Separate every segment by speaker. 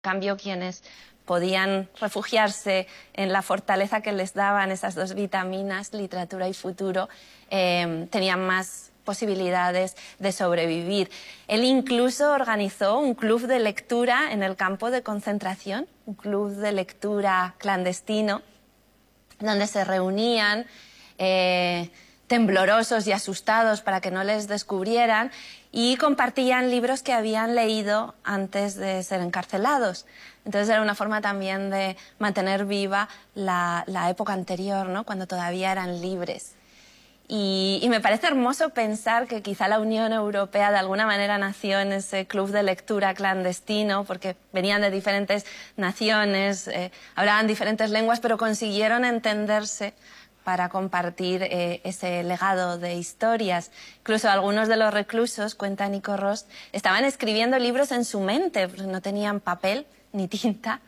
Speaker 1: cambio, quienes podían refugiarse en la fortaleza que les daban esas dos vitaminas, literatura y futuro, tenían más posibilidades de sobrevivir. Él incluso organizó un club de lectura en el campo de concentración, un club de lectura clandestino, donde se reunían temblorosos y asustados para que no les descubrieran, y compartían libros que habían leído antes de ser encarcelados. Entonces era una forma también de mantener viva la época anterior, ¿no?, cuando todavía eran libres. Y me parece hermoso pensar que quizá la Unión Europea de alguna manera nació en ese club de lectura clandestino, porque venían de diferentes naciones, hablaban diferentes lenguas, pero consiguieron entenderse para compartir ese legado de historias. Incluso algunos de los reclusos, cuenta Nico Rost, estaban escribiendo libros en su mente, porque no tenían papel ni tinta,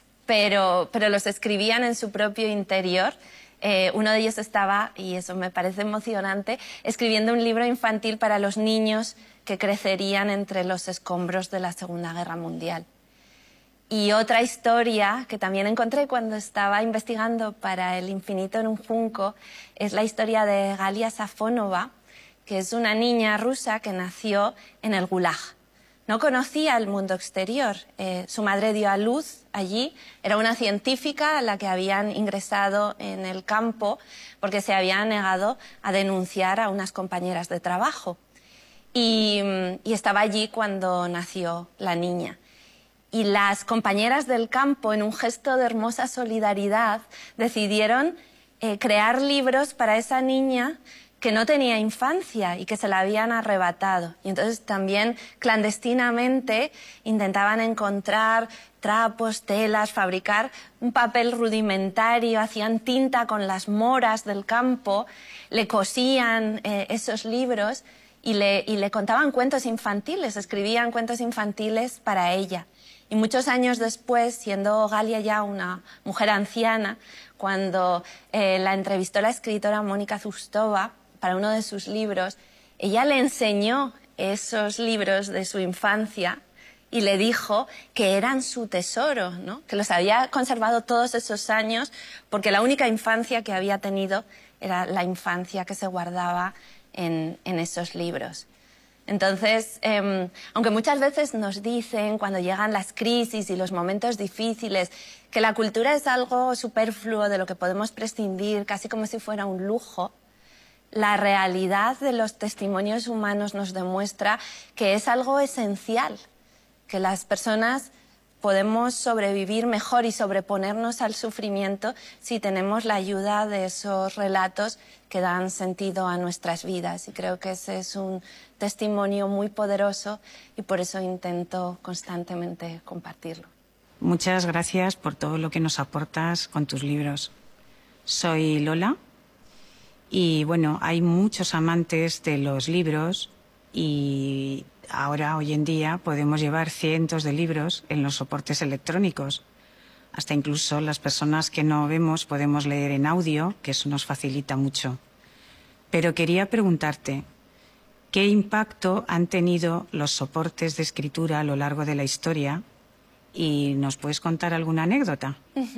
Speaker 1: pero los escribían en su propio interior. Uno de ellos estaba, y eso me parece emocionante, escribiendo un libro infantil para los niños que crecerían entre los escombros de la Segunda Guerra Mundial. Y otra historia que también encontré cuando estaba investigando para El infinito en un junco es la historia de Galia Safonova, que es una niña rusa que nació en el Gulag. No conocía el mundo exterior. Su madre dio a luz allí. Era una científica a la que habían ingresado en el campo porque se había negado a denunciar a unas compañeras de trabajo. Y estaba allí cuando nació la niña. Y las compañeras del campo, en un gesto de hermosa solidaridad, decidieron crear libros para esa niña que no tenía infancia y que se la habían arrebatado. Y entonces también clandestinamente intentaban encontrar trapos, telas, fabricar un papel rudimentario, hacían tinta con las moras del campo, le cosían esos libros y le contaban cuentos infantiles, escribían cuentos infantiles para ella. Y muchos años después, siendo Galia ya una mujer anciana, cuando la entrevistó la escritora Mónica Zustova para uno de sus libros, ella le enseñó esos libros de su infancia y le dijo que eran su tesoro, ¿no?, que los había conservado todos esos años porque la única infancia que había tenido era la infancia que se guardaba en esos libros. Entonces, aunque muchas veces nos dicen, cuando llegan las crisis y los momentos difíciles, que la cultura es algo superfluo de lo que podemos prescindir, casi como si fuera un lujo, la realidad de los testimonios humanos nos demuestra que es algo esencial, que las personas podemos sobrevivir mejor y sobreponernos al sufrimiento si tenemos la ayuda de esos relatos que dan sentido a nuestras vidas. Y creo que ese es un testimonio muy poderoso y por eso intento constantemente compartirlo.
Speaker 2: Muchas gracias por todo lo que nos aportas con tus libros. Soy Lola y bueno, hay muchos amantes de los libros y ahora, hoy en día, podemos llevar cientos de libros en los soportes electrónicos. Hasta incluso las personas que no vemos podemos leer en audio, que eso nos facilita mucho. Pero quería preguntarte, ¿qué impacto han tenido los soportes de escritura a lo largo de la historia? ¿Y nos puedes contar alguna anécdota?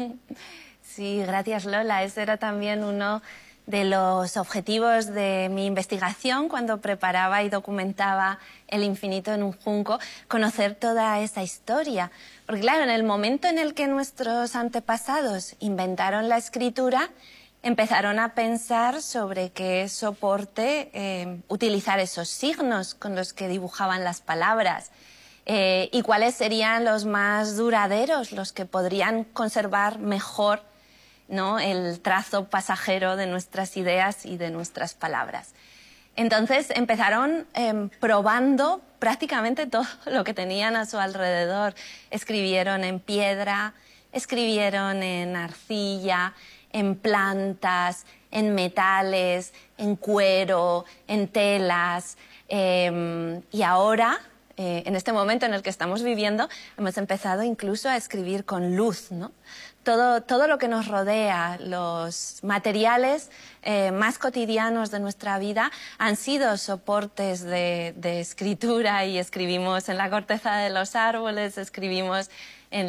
Speaker 1: Sí, gracias, Lola. Ese era también uno de los objetivos de mi investigación cuando preparaba y documentaba El infinito en un junco, conocer toda esa historia. Porque claro, en el momento en el que nuestros antepasados inventaron la escritura, empezaron a pensar sobre qué soporte utilizar esos signos con los que dibujaban las palabras y cuáles serían los más duraderos, los que podrían conservar mejor, ¿no?, el trazo pasajero de nuestras ideas y de nuestras palabras. Entonces empezaron probando prácticamente todo lo que tenían a su alrededor. Escribieron en piedra, escribieron en arcilla, en plantas, en metales, en cuero, en telas. Y ahora, en este momento en el que estamos viviendo, hemos empezado incluso a escribir con luz, ¿no? Todo lo que nos rodea, los materiales más cotidianos de nuestra vida han sido soportes de escritura y escribimos en la corteza de los árboles, escribimos